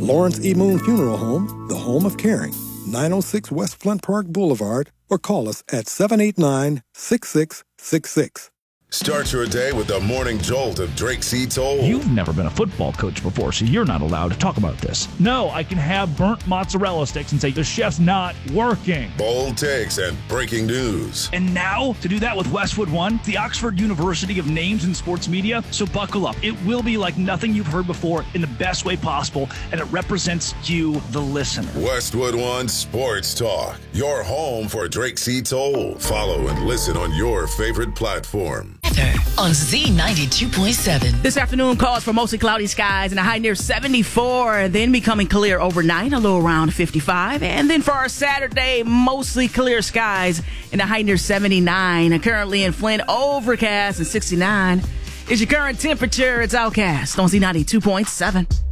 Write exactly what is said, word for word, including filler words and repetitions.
Lawrence E. Moon Funeral Home, the home of caring. nine oh six West Flint Park Boulevard, or call us at seven eight nine, six six six six. Start your day with the morning jolt of Drake C. Toll. You've never been a football coach before, so you're not allowed to talk about this. No, I can have burnt mozzarella sticks and say the chef's not working. Bold takes and breaking news. And now, to do that with Westwood One, the Oxford University of Names in Sports Media. So buckle up. It will be like nothing you've heard before in the best way possible, and it represents you, the listener. Westwood One Sports Talk, your home for Drake C. Toll. Follow and listen on your favorite platform. On Z ninety-two point seven. This afternoon calls for mostly cloudy skies and a high near seventy-four, then becoming clear overnight, a low around fifty-five. And then for our Saturday, mostly clear skies and a high near seventy-nine. Currently in Flint, overcast and sixty-nine. Is your current temperature? It's Outcast on Z ninety-two point seven.